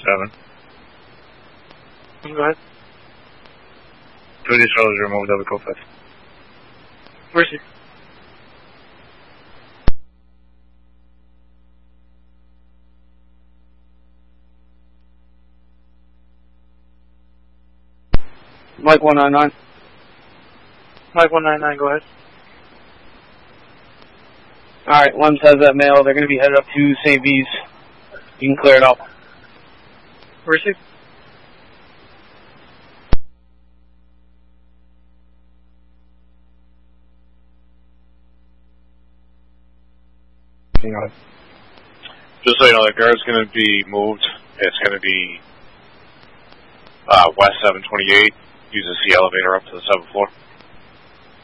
7. Go ahead. 2 additional is removed over code 5. Where's he? Mike 199. Mike 199, go ahead. Alright, one says that mail. They're going to be headed up to St. V's. You can clear it out. Where's he? Just so you know, the guard's going to be moved. It's going to be West 728. Use the C elevator up to the 7th floor.